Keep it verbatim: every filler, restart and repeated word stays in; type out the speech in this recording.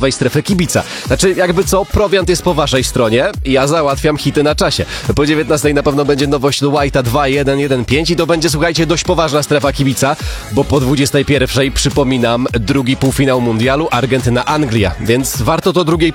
weź strefę kibica. Znaczy, jakby co, prowiant jest po waszej stronie, ja załatwiam hity na czasie. Po dziewiętnastej na pewno będzie nowość do White'a dwa jeden jeden pięć i to będzie, słuchajcie, dość poważna strefa kibica, bo po dwudziestej pierwszej przypominam drugi półfinał mundialu Argentyna-Anglia, więc warto to drugiej